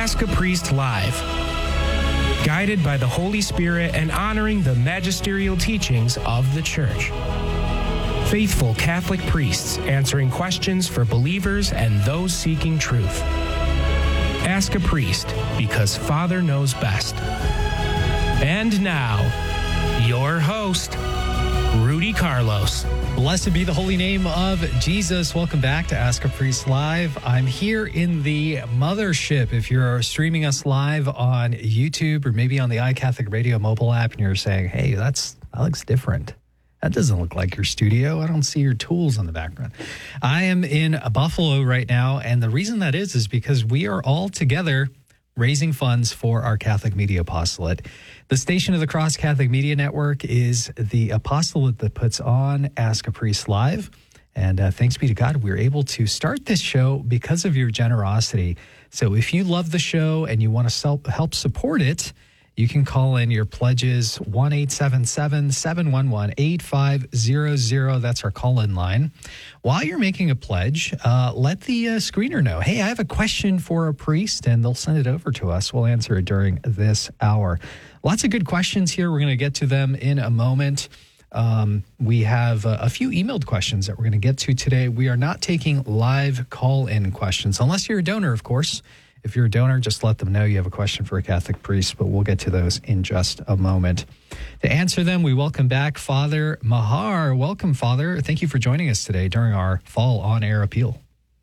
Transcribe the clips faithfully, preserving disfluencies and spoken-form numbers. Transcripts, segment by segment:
Ask a Priest Live. Guided by the Holy Spirit and honoring the magisterial teachings of the Church. Faithful Catholic priests answering questions for believers and those seeking truth. Ask a Priest, because Father knows best. And now, your host, Rudy Carlos. Blessed be the holy name of Jesus. Welcome back to Ask a Priest Live. I'm here in the mothership. If you're streaming us live on YouTube or maybe on the iCatholic Radio mobile app and you're saying, hey, that's that looks different. That doesn't look like your studio. I don't see your tools in the background. I am in Buffalo right now, and the reason that is is because we are all together raising funds for our Catholic Media Apostolate. The Station of the Cross Catholic Media Network is the apostolate that puts on Ask a Priest Live. And uh, thanks be to God, we were able to start this show because of your generosity. So if you love the show and you want to help support it, you can call in your pledges, one eight seven seven, seven one one, eight five zero zero. That's our call-in line. While you're making a pledge, uh, let the uh, screener know, hey, I have a question for a priest, and they'll send it over to us. We'll answer it during this hour. Lots of good questions here. We're going to get to them in a moment. Um, we have uh, a few emailed questions that we're going to get to today. We are not taking live call-in questions, unless you're a donor, of course. If you're a donor, just let them know you have a question for a Catholic priest, but we'll get to those in just a moment. To answer them, we welcome back Father Mahar. Welcome, Father. Thank you for joining us today during our fall on-air appeal.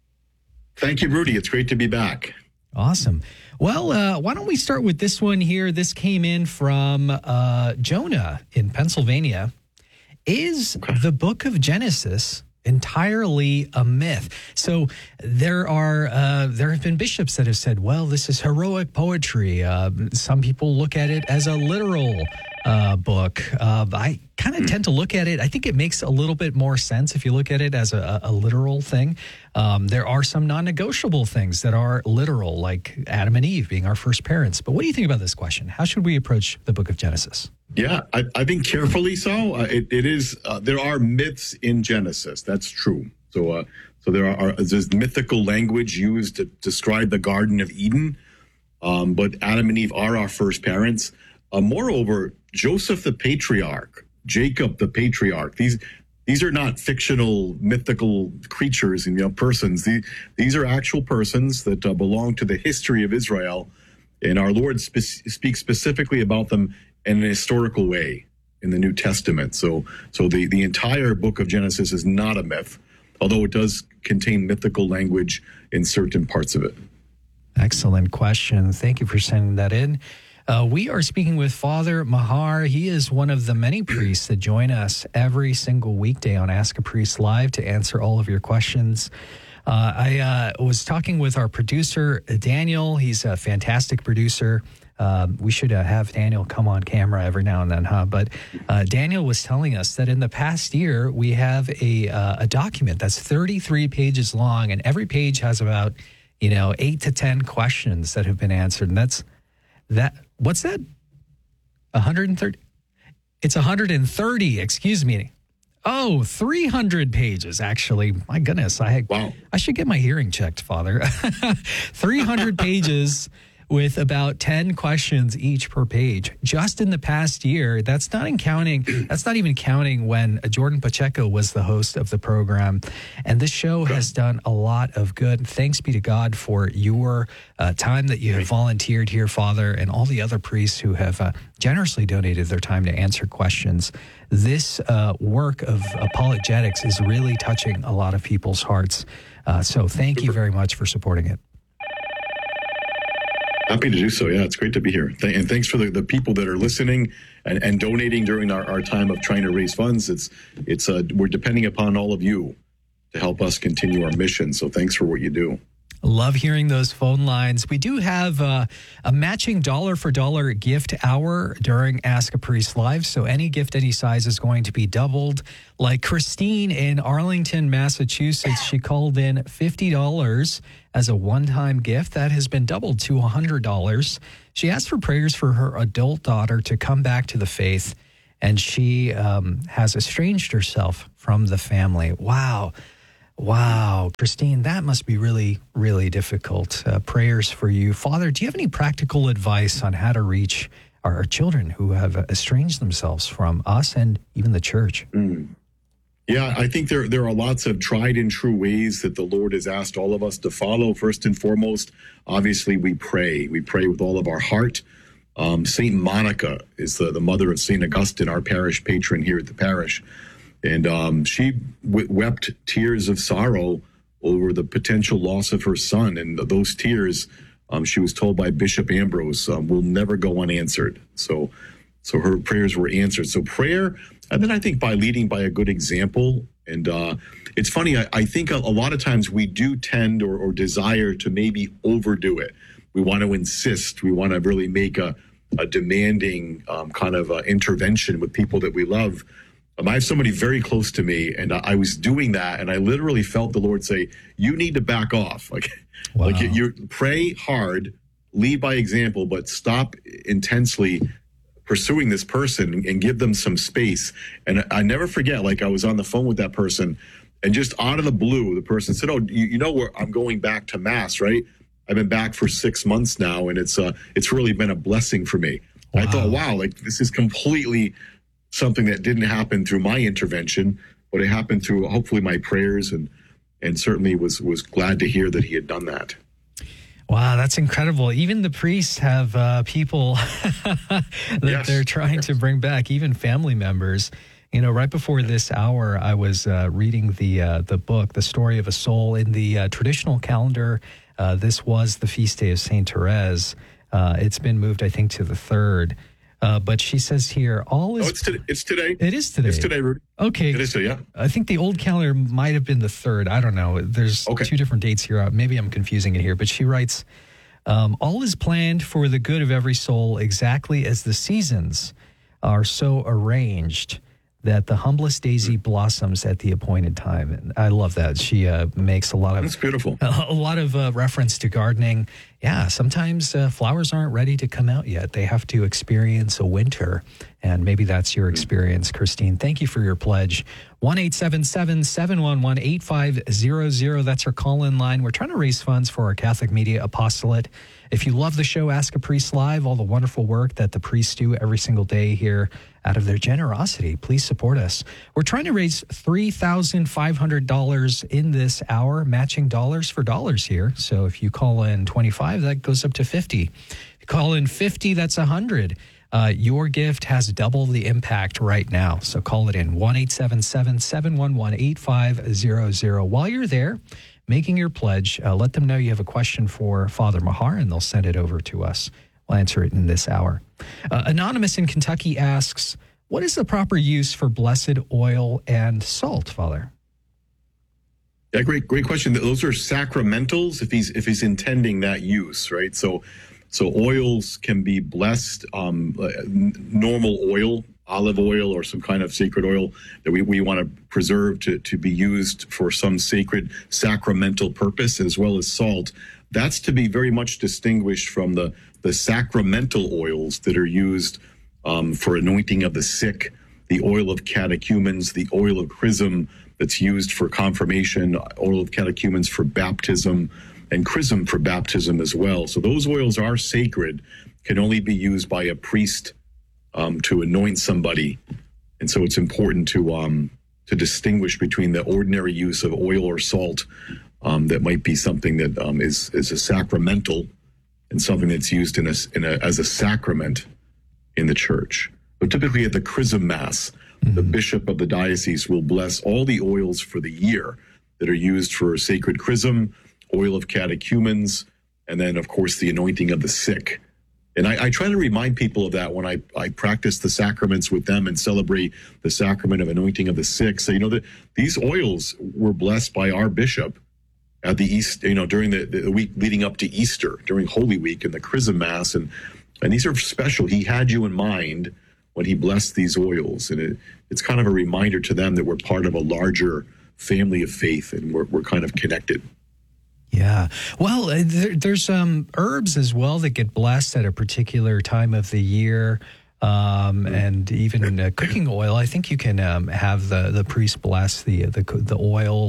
Thank you, Rudy. It's great to be back. Awesome. Well, uh, why don't we start with this one here? This came in from uh, Jonah in Pennsylvania. Is okay. the book of Genesis entirely a myth? So there are uh, there have been bishops that have said, well, this is heroic poetry. Uh, some people look at it as a literal uh, book. Uh, I kind of mm. tend to look at it. I think it makes a little bit more sense if you look at it as a, a literal thing. Um, there are some non-negotiable things that are literal, like Adam and Eve being our first parents. But what do you think about this question? How should we approach the book of Genesis? Yeah, I, I think carefully so. Uh, it, it is. Uh, there are myths in Genesis. That's true. So, uh, so there are there's mythical language used to describe the Garden of Eden. Um, but Adam and Eve are our first parents. Uh, moreover, Joseph the patriarch, Jacob the patriarch. These these are not fictional, mythical creatures and you know persons. These these are actual persons that uh, belong to the history of Israel, and our Lord spe- speaks specifically about them in an historical way in the New Testament. So so the, the entire book of Genesis is not a myth, although it does contain mythical language in certain parts of it. Excellent question. Thank you for sending that in. Uh, we are speaking with Father Mahar. He is one of the many priests that join us every single weekday on Ask a Priest Live to answer all of your questions. Uh, I uh, was talking with our producer, Daniel. He's a fantastic producer. Um, we should uh, have Daniel come on camera every now and then, huh? But uh, Daniel was telling us that in the past year, we have a uh, a document that's thirty-three pages long, and every page has about, you know, eight to ten questions that have been answered. And that's that. What's that? one hundred thirty? It's one hundred thirty, excuse me. Oh, three hundred pages, actually. My goodness, I, wow. I should get my hearing checked, Father. three hundred pages with about ten questions each per page. Just in the past year, that's not in counting, that's not even counting when Jordan Pacheco was the host of the program. And this show has done a lot of good. Thanks be to God for your uh, time that you have volunteered here, Father, and all the other priests who have uh, generously donated their time to answer questions. This uh, work of apologetics is really touching a lot of people's hearts. Uh, so thank you very much for supporting it. Happy to do so. Yeah, it's great to be here. Th- and thanks for the, the people that are listening and, and donating during our, our time of trying to raise funds. It's it's uh, we're depending upon all of you to help us continue our mission. So thanks for what you do. Love hearing those phone lines. We do have uh, a matching dollar for dollar gift hour during Ask a Priest Live. So any gift, any size is going to be doubled. Like Christine in Arlington, Massachusetts, she called in fifty dollars as a one-time gift. That has been doubled to one hundred dollars. She asked for prayers for her adult daughter to come back to the faith, and she um, has estranged herself from the family. Wow. Wow, Christine, that must be really, really difficult. Uh, prayers for you. Father, do you have any practical advice on how to reach our children who have estranged themselves from us and even the church? Mm. Yeah, I think there there are lots of tried and true ways that the Lord has asked all of us to follow. First and foremost, obviously, we pray. We pray with all of our heart. Um, Saint Monica is the, the mother of Saint Augustine, our parish patron here at the parish. And um, she w- wept tears of sorrow over the potential loss of her son. And those tears, um, she was told by Bishop Ambrose, um, will never go unanswered. So so her prayers were answered. So prayer, and then I think by leading by a good example. And uh, it's funny, I, I think a, a lot of times we do tend or, or desire to maybe overdo it. We want to insist. We want to really make a, a demanding um, kind of uh, intervention with people that we love. Um, I have somebody very close to me, and I, I was doing that, and I literally felt the Lord say, "You need to back off. Like, Wow. like you, you pray hard, lead by example, but stop intensely pursuing this person and give them some space." And I never forget, like I was on the phone with that person, and just out of the blue, the person said, "Oh, you, you know where I'm going back to Mass, right? I've been back for six months now, and it's uh, it's really been a blessing for me." Wow. I thought, wow, like this is completely something that didn't happen through my intervention, but it happened through hopefully my prayers, and and certainly was was glad to hear that he had done that. Wow, that's incredible. Even the priests have uh, people that Yes. they're trying Yes. to bring back, even family members. You know, right before this hour, I was uh, reading the uh, the book, The Story of a Soul. In the uh, traditional calendar, uh, this was the feast day of Saint Therese. Uh, it's been moved, I think, to the third. Uh, but she says here, all is... Oh, it's today. It's today. It is today. It's today, Rudy. Okay. It is today, yeah. I think the old calendar might have been the third. I don't know. There's Okay. two different dates here. Maybe I'm confusing it here. But she writes, um, all is planned for the good of every soul, exactly as the seasons are so arranged that the humblest daisy blossoms at the appointed time. And I love that. She uh, makes a lot of That's beautiful. a, a lot of uh, reference to gardening. Yeah, sometimes uh, flowers aren't ready to come out yet. They have to experience a winter. And maybe that's your experience, Christine. Thank you for your pledge. one eight seven seven, seven one one, eight five zero zero. That's our call-in line. We're trying to raise funds for our Catholic Media Apostolate. If you love the show, Ask a Priest Live, all the wonderful work that the priests do every single day here, out of their generosity, please support us. We're trying to raise three thousand five hundred dollars in this hour, matching dollars for dollars here. So if you call in twenty-five, that goes up to fifty. If you call in fifty, that's one hundred. Uh, your gift has double the impact right now. So call it in, one eight seven seven, seven one one, eight five zero zero. While you're there making your pledge, uh, let them know you have a question for Father Mahar, and they'll send it over to us. We'll answer it in this hour. Uh, Anonymous in Kentucky asks, what is the proper use for blessed oil and salt, Father? Yeah, great, great question. Those are sacramentals if he's if he's intending that use, right? So, so oils can be blessed. Um, uh, normal oil, olive oil, or some kind of sacred oil that we, we want to preserve to to be used for some sacred sacramental purpose, as well as salt. That's to be very much distinguished from the the sacramental oils that are used um, for anointing of the sick, the oil of catechumens, the oil of chrism that's used for confirmation, oil of catechumens for baptism, and chrism for baptism as well. So those oils are sacred, can only be used by a priest um, to anoint somebody. And so it's important to um, to distinguish between the ordinary use of oil or salt um, that might be something that um, is is a sacramental, and something that's used in a, in a as a sacrament in the church. But typically at the chrism mass, the bishop of the diocese will bless all the oils for the year that are used for sacred chrism, oil of catechumens, and then, of course, the anointing of the sick. And I, I try to remind people of that when I, I practice the sacraments with them and celebrate the sacrament of anointing of the sick. So, you know, that these oils were blessed by our bishop at the East, you know, during the, the week leading up to Easter, during Holy Week and the chrism mass. And, and these are special. He had you in mind when he blessed these oils. And it, it's kind of a reminder to them that we're part of a larger family of faith, and we're, we're kind of connected. Yeah. Well, uh, there, there's um, herbs as well that get blessed at a particular time of the year. Um, and even uh, cooking oil. I think you can um, have the, the priest bless the, the, the oil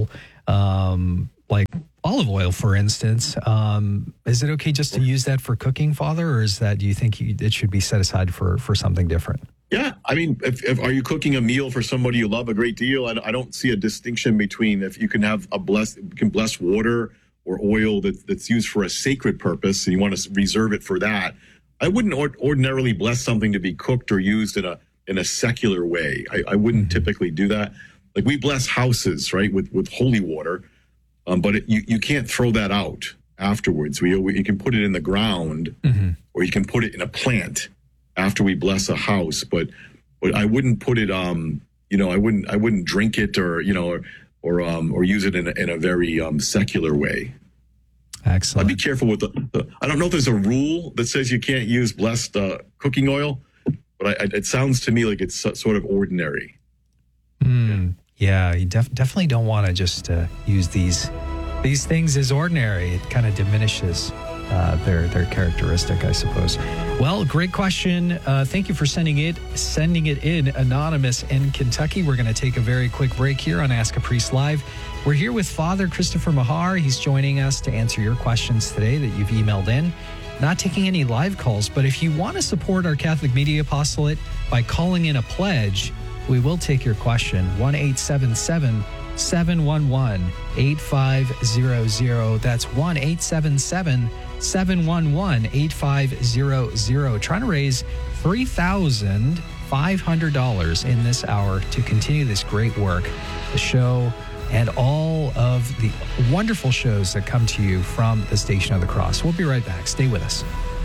um, like olive oil, for instance. Um, is it okay just to use that for cooking, Father, or is that, do you think you, it should be set aside for, for something different? Yeah, I mean, if, if are you cooking a meal for somebody you love a great deal? I, I don't see a distinction between if you can have a blessed, you can bless water or oil that, that's used for a sacred purpose, and you want to reserve it for that. I wouldn't or, ordinarily bless something to be cooked or used in a in a secular way. I, I wouldn't mm-hmm. typically do that. Like we bless houses, right, with with holy water, um, but it, you you can't throw that out afterwards. We, we you can put it in the ground, mm-hmm. or you can put it in a plant after we bless a house, but but I wouldn't put it um you know I wouldn't I wouldn't drink it or you know or or um or use it in a, in a very um secular way. Excellent. I'd be careful with the, the I don't know if there's a rule that says you can't use blessed uh, cooking oil, but I, I, it sounds to me like it's sort of ordinary. Mm, yeah, you def- definitely don't want to just uh, use these these things as ordinary. It kind of diminishes Uh, their their characteristic, I suppose. Well, great question. Uh, thank you for sending it sending it in, Anonymous in Kentucky. We're going to take a very quick break here on Ask a Priest Live. We're here with Father Christopher Mahar. He's joining us to answer your questions today that you've emailed in. Not taking any live calls, but if you want to support our Catholic Media Apostolate by calling in a pledge, we will take your question. one eight seven seven, seven one one, eight five zero zero. That's one eight seven seven, seven one one, eight five zero zero. Trying to raise three thousand five hundred dollars in this hour to continue this great work, the show, and all of the wonderful shows that come to you from the Station of the Cross. We'll be right back. Stay with us.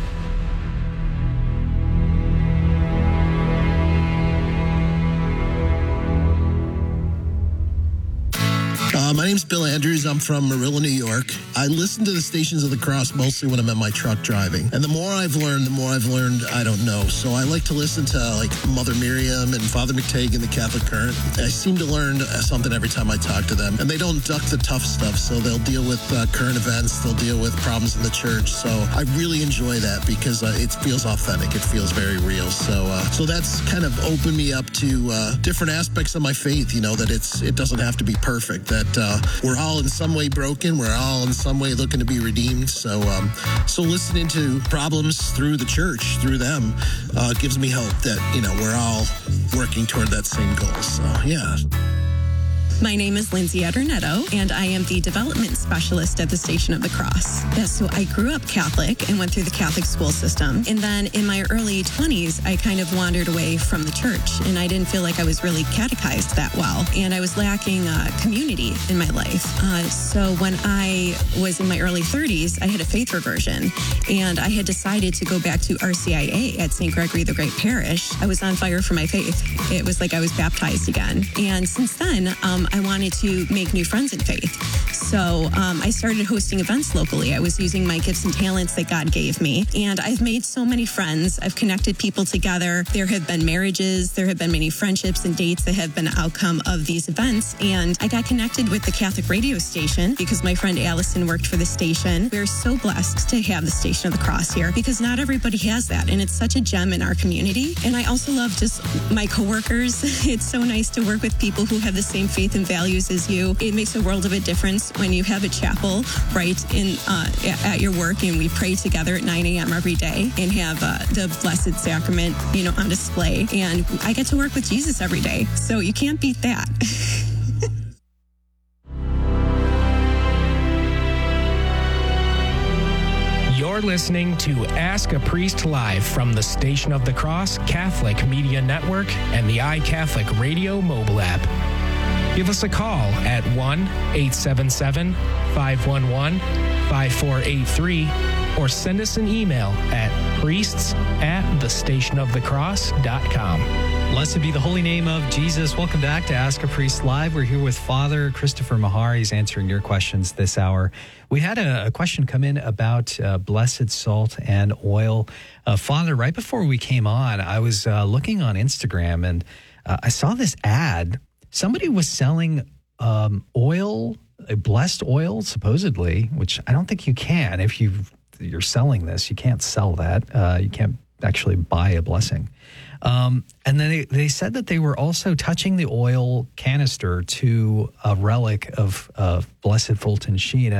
Uh, my name's Bill Andrews. I'm from Marilla, New York. I listen to the Stations of the Cross mostly when I'm in my truck driving. And the more I've learned, the more I've learned I don't know. So I like to listen to like Mother Miriam and Father McTague in the Catholic Current. I seem to learn something every time I talk to them. And they don't duck the tough stuff. So they'll deal with uh, current events. They'll deal with problems in the church. So I really enjoy that because uh, it feels authentic. It feels very real. So uh, so that's kind of opened me up to uh, different aspects of my faith, you know, that it's it doesn't have to be perfect, that uh, we're all in some way broken. We're all in some way looking to be redeemed. So um, so listening to problems through the church, through them, uh, gives me hope that, you know, we're all working toward that same goal. So, yeah. My name is Lindsay Adornetto, and I am the development specialist at the Station of the Cross. Yeah, so I grew up Catholic and went through the Catholic school system. And then in my early twenties, I kind of wandered away from the church, and I didn't feel like I was really catechized that well. And I was lacking uh, community in my life. Uh, so when I was in my early thirties, I had a faith reversion, and I had decided to go back to R C I A at Saint Gregory the Great Parish. I was on fire for my faith. It was like I was baptized again. And since then, um, I wanted to make new friends in faith. So um, I started hosting events locally. I was using my gifts and talents that God gave me. And I've made so many friends. I've connected people together. There have been marriages. There have been many friendships and dates that have been an outcome of these events. And I got connected with the Catholic radio station because my friend Allison worked for the station. We're so blessed to have the Station of the Cross here because not everybody has that. And it's such a gem in our community. And I also love just my coworkers. It's so nice to work with people who have the same faith and values as you. It makes a world of a difference when you have a chapel right in uh, at your work, and we pray together at nine a.m. every day and have uh, the Blessed Sacrament, you know, on display. And I get to work with Jesus every day, so you can't beat that. You're listening to Ask a Priest Live from the Station of the Cross Catholic Media Network and the iCatholic Radio mobile app. Give us a call at one eight seven seven, five one one, five four eight three or send us an email at priests at the station of the cross dot com. Blessed be the holy name of Jesus. Welcome back to Ask a Priest Live. We're here with Father Christopher Mahar. He's answering your questions this hour. We had a, a question come in about uh, blessed salt and oil. Uh, Father, right before we came on, I was uh, looking on Instagram and uh, I saw this ad. Somebody was selling um, oil, a blessed oil, supposedly, which I don't think you can. If you you're selling this, you can't sell that. Uh, you can't actually buy a blessing. Um, and then they, they said that they were also touching the oil canister to a relic of, of Blessed Fulton Sheen